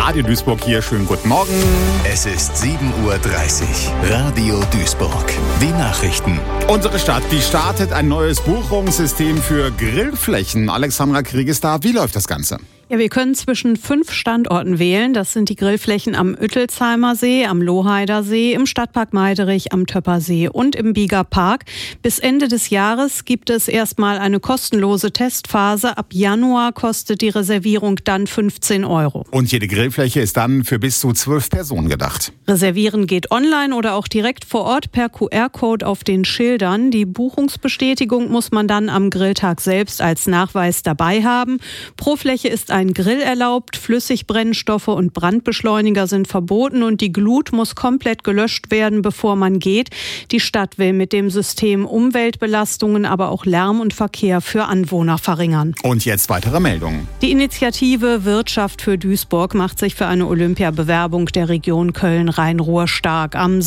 Radio Duisburg hier. Schönen guten Morgen. Es ist 7.30 Uhr. Radio Duisburg. Die Nachrichten. Unsere Stadt, die startet ein neues Buchungssystem für Grillflächen. Alexandra Krieg ist da. Wie läuft das Ganze? Ja, wir können zwischen 5 Standorten wählen. Das sind die Grillflächen am Üttelsheimer See, am Lohheider See, im Stadtpark Meiderich, am Töppersee und im Bieger Park. Bis Ende des Jahres gibt es erstmal eine kostenlose Testphase. Ab Januar kostet die Reservierung dann 15 €. Und jede Grillfläche ist dann für bis zu 12 Personen gedacht. Reservieren geht online oder auch direkt vor Ort per QR-Code auf den Schildern. Die Buchungsbestätigung muss man dann am Grilltag selbst als Nachweis dabei haben. Pro Fläche ist ein Grill erlaubt, Flüssigbrennstoffe und Brandbeschleuniger sind verboten und die Glut muss komplett gelöscht werden, bevor man geht. Die Stadt will mit dem System Umweltbelastungen, aber auch Lärm und Verkehr für Anwohner verringern. Und jetzt weitere Meldungen. Die Initiative Wirtschaft für Duisburg macht sich für eine Olympiabewerbung der Region Köln-Rhein-Ruhr stark. Am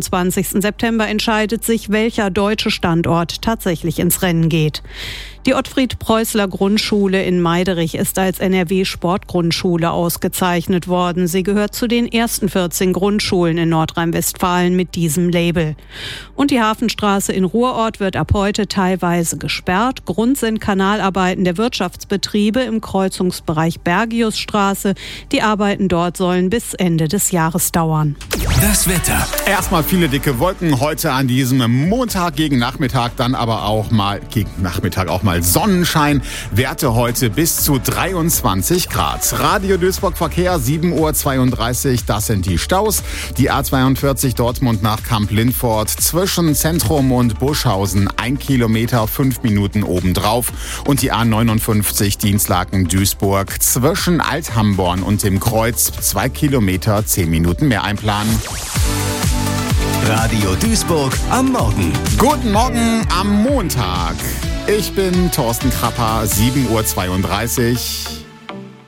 26. September entscheidet sich, welcher deutsche Standort tatsächlich ins Rennen geht. Die Ottfried-Preußler-Grundschule in Meiderich ist als NRW-Sportgrundschule ausgezeichnet worden. Sie gehört zu den ersten 14 Grundschulen in Nordrhein-Westfalen mit diesem Label. Und die Hafenstraße in Ruhrort wird ab heute teilweise gesperrt. Grund sind Kanalarbeiten der Wirtschaftsbetriebe im Kreuzungsbereich Bergiusstraße. Die Arbeiten dort sollen bis Ende des Jahres dauern. Das Wetter. Erstmal viele dicke Wolken heute an diesem Montag gegen Nachmittag, dann aber auch mal gegen Nachmittag auch mal Sonnenschein. Werte heute bis zu 23 Grad. Radio Duisburg Verkehr 7.32 Uhr, das sind die Staus. Die A42 Dortmund nach Kamp-Lindfort zwischen Zentrum und Buschhausen 1 Kilometer 5 Minuten obendrauf. Und die A59 Dienstlaken-Duisburg zwischen Althamborn und dem Kreuz 2 Kilometer 10 Minuten mehr einplanen. Radio Duisburg am Morgen. Guten Morgen am Montag. Ich bin Thorsten Krapper, 7.32 Uhr.